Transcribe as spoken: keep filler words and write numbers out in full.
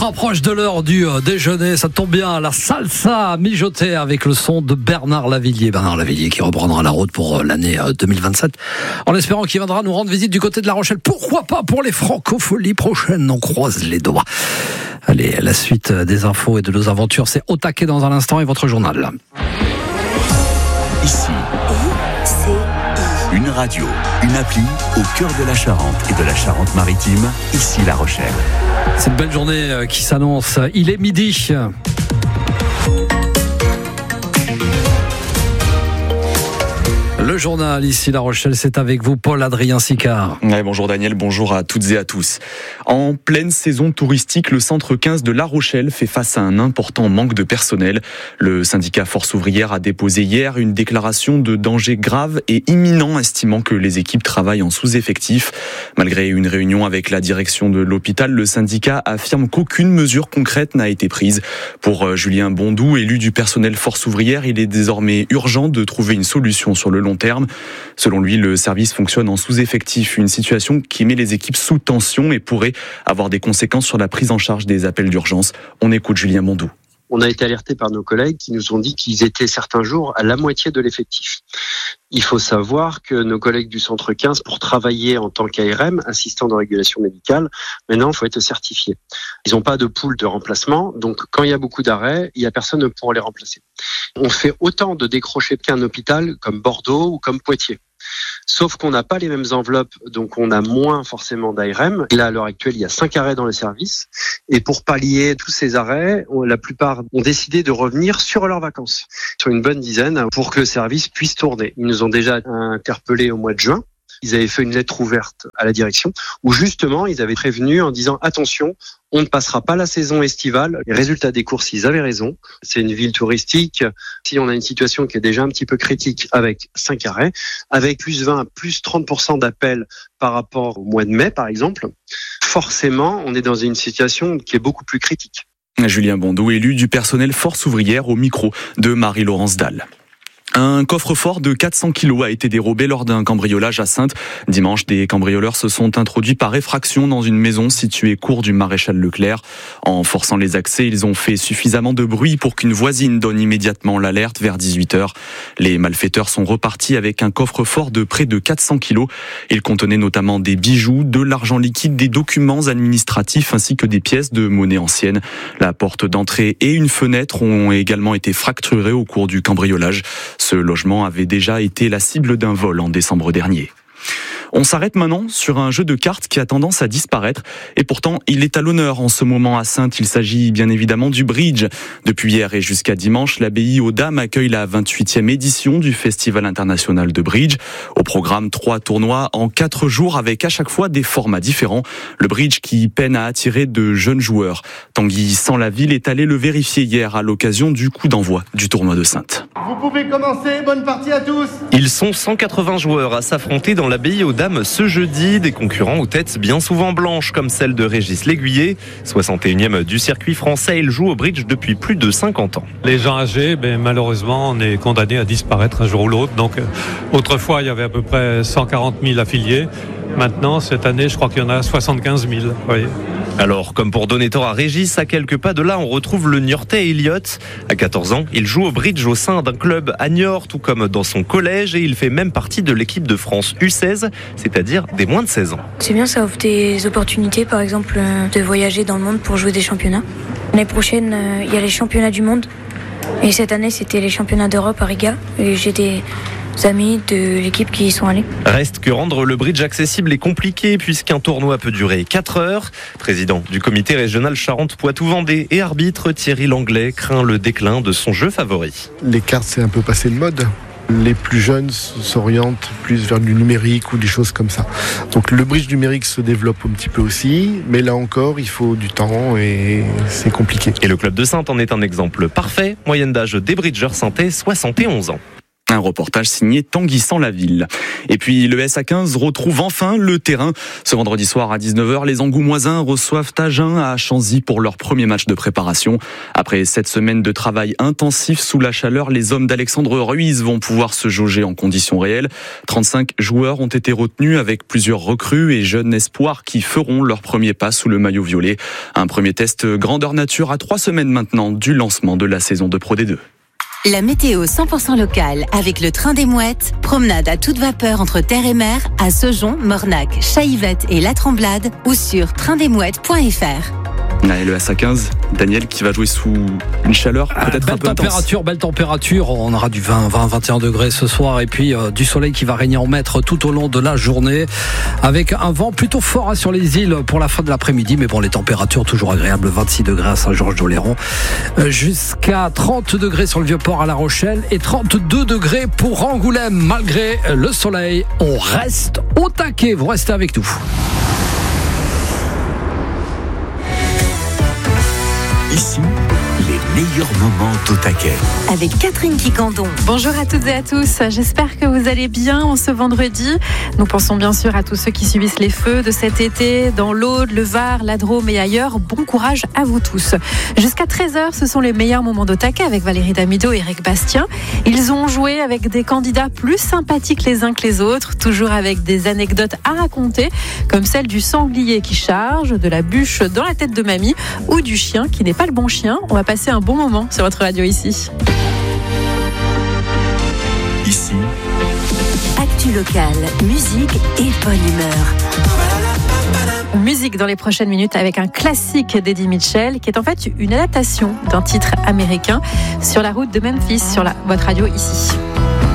Rapproche de l'heure du euh, déjeuner, ça tombe bien, la salsa mijotée avec le son de Bernard Lavillier. Bernard Lavillier qui reprendra la route pour euh, l'année euh, deux mille vingt-sept, en espérant qu'il viendra nous rendre visite du côté de La Rochelle. Pourquoi pas pour les francopholies prochaines, on croise les doigts. Allez, la suite des infos et de nos aventures, c'est au taquet dans un instant et votre journal. Ici, une radio, une appli au cœur de la Charente et de la Charente-Maritime, ici La Rochelle. Cette belle journée qui s'annonce, il est midi. Le journal, ici La Rochelle, c'est avec vous, Paul-Adrien Sicard. Ouais, bonjour Daniel, bonjour à toutes et à tous. En pleine saison touristique, le centre quinze de La Rochelle fait face à un important manque de personnel. Le syndicat Force ouvrière a déposé hier une déclaration de danger grave et imminent, estimant que les équipes travaillent en sous-effectif. Malgré une réunion avec la direction de l'hôpital, le syndicat affirme qu'aucune mesure concrète n'a été prise. Pour Julien Bondou, élu du personnel Force ouvrière, il est désormais urgent de trouver une solution sur le long terme. Selon lui, le service fonctionne en sous-effectif, une situation qui met les équipes sous tension et pourrait avoir des conséquences sur la prise en charge des appels d'urgence. On écoute Julien Bondou. On a été alertés par nos collègues qui nous ont dit qu'ils étaient certains jours à la moitié de l'effectif. Il faut savoir que nos collègues du centre quinze, pour travailler en tant qu'A R M, assistant de régulation médicale, maintenant il faut être certifié. Ils n'ont pas de pool de remplacement, donc quand il y a beaucoup d'arrêts, il n'y a personne pour les remplacer. On fait autant de décrochés qu'un hôpital comme Bordeaux ou comme Poitiers. Sauf qu'on n'a pas les mêmes enveloppes, donc on a moins forcément d'A R M. Là, à l'heure actuelle, il y a cinq arrêts dans les services. Et pour pallier tous ces arrêts, la plupart ont décidé de revenir sur leurs vacances, sur une bonne dizaine, pour que le service puisse tourner. Ils nous ont déjà interpellés au mois de juin. Ils avaient fait une lettre ouverte à la direction où justement ils avaient prévenu en disant attention, on ne passera pas la saison estivale. Les résultats des courses, ils avaient raison. C'est une ville touristique. Si on a une situation qui est déjà un petit peu critique avec cinq arrêts, avec plus vingt, plus trente pour cent d'appels par rapport au mois de mai par exemple, forcément on est dans une situation qui est beaucoup plus critique. Julien Bondou, élu du personnel Force ouvrière, au micro de Marie-Laurence Dalle. Un coffre-fort de quatre cents kilos a été dérobé lors d'un cambriolage à Saintes. Dimanche, des cambrioleurs se sont introduits par effraction dans une maison située cours du Maréchal Leclerc. En forçant les accès, ils ont fait suffisamment de bruit pour qu'une voisine donne immédiatement l'alerte vers dix-huit heures. Les malfaiteurs sont repartis avec un coffre-fort de près de quatre cents kilos. Il contenait notamment des bijoux, de l'argent liquide, des documents administratifs ainsi que des pièces de monnaie ancienne. La porte d'entrée et une fenêtre ont également été fracturées au cours du cambriolage. Ce logement avait déjà été la cible d'un vol en décembre dernier. On s'arrête maintenant sur un jeu de cartes qui a tendance à disparaître et pourtant il est à l'honneur en ce moment à Saintes. Il s'agit bien évidemment du bridge. Depuis hier et jusqu'à dimanche, l'abbaye aux Dames accueille la vingt-huitième édition du Festival international de bridge. Au programme, trois tournois en quatre jours avec à chaque fois des formats différents. Le bridge qui peine à attirer de jeunes joueurs. Tanguy Sans-la-Ville est allé le vérifier hier à l'occasion du coup d'envoi du tournoi de Saintes. Vous pouvez commencer, bonne partie à tous. Ils sont cent quatre-vingts joueurs à s'affronter dans l'abbaye aux Dames ce jeudi, des concurrents aux têtes bien souvent blanches comme celle de Régis L'Aiguiller. soixante et unième du circuit français, il joue au bridge depuis plus de cinquante ans. Les gens âgés, ben, malheureusement, on est condamnés à disparaître un jour ou l'autre. Donc, euh, autrefois, il y avait à peu près cent quarante mille affiliés. Maintenant, cette année, je crois qu'il y en a soixante-quinze mille. Vous voyez. Alors, comme pour donner tort à Régis, à quelques pas de là, on retrouve le Niortais Elliot. À quatorze ans, il joue au bridge au sein d'un club à Niort, tout comme dans son collège, et il fait même partie de l'équipe de France U seize, c'est-à-dire des moins de seize ans. C'est bien, ça offre des opportunités, par exemple, de voyager dans le monde pour jouer des championnats. L'année prochaine, il y a les championnats du monde, et cette année, c'était les championnats d'Europe à Riga, et j'ai des amis de l'équipe qui y sont allés. Reste que rendre le bridge accessible est compliqué puisqu'un tournoi peut durer quatre heures. Président du comité régional Charente-Poitou-Vendée et arbitre, Thierry Langlais craint le déclin de son jeu favori. Les cartes, c'est un peu passé de mode. Les plus jeunes s'orientent plus vers du numérique ou des choses comme ça. Donc le bridge numérique se développe un petit peu aussi, mais là encore, il faut du temps et c'est compliqué. Et le club de Saintes en est un exemple parfait. Moyenne d'âge des bridgeurs saintais, soixante et onze ans. Un reportage signé Tanguy Sans-Laville. Et puis le S A quinze retrouve enfin le terrain. Ce vendredi soir à dix-neuf heures, les Angoumoisins reçoivent Agen à Chanzy pour leur premier match de préparation. Après sept semaines de travail intensif sous la chaleur, les hommes d'Alexandre Ruiz vont pouvoir se jauger en conditions réelles. trente-cinq joueurs ont été retenus avec plusieurs recrues et jeunes espoirs qui feront leur premier pas sous le maillot violet. Un premier test grandeur nature à trois semaines maintenant du lancement de la saison de Pro D deux. La météo cent pour cent locale avec le train des Mouettes. Promenade à toute vapeur entre terre et mer à Saujon, Mornac, Chaillevette et La Tremblade ou sur train des mouettes point f r. Et le S A quinze, Daniel, qui va jouer sous une chaleur peut-être ah, un peu intense. Belle température, belle température. On aura du vingt, vingt, vingt et un degrés ce soir et puis euh, du soleil qui va régner en maître tout au long de la journée avec un vent plutôt fort hein, sur les îles pour la fin de l'après-midi. Mais bon, les températures toujours agréables, vingt-six degrés à Saint-Georges-d'Oléron, euh, jusqu'à trente degrés sur le Vieux-Port à La Rochelle et trente-deux degrés pour Angoulême. Malgré le soleil, on reste au taquet. Vous restez avec nous. Ici, les meilleurs moments au taquet. Avec Catherine Quicandon. Bonjour à toutes et à tous, j'espère que vous allez bien en ce vendredi. Nous pensons bien sûr à tous ceux qui subissent les feux de cet été dans l'Aude, le Var, la Drôme et ailleurs. Bon courage à vous tous. Jusqu'à treize heures, ce sont les meilleurs moments de taquet avec Valérie Damido et Eric Bastien. Ils ont joué avec des candidats plus sympathiques les uns que les autres, toujours avec des anecdotes à raconter, comme celle du sanglier qui charge, de la bûche dans la tête de mamie ou du chien qui n'est pas le bon chien. On va passer un bon moment sur votre radio ici. Ici, actu locale, musique et bonne humeur. Musique dans les prochaines minutes avec un classique d'Eddie Mitchell qui est en fait une adaptation d'un titre américain sur la route de Memphis sur la, votre radio ici.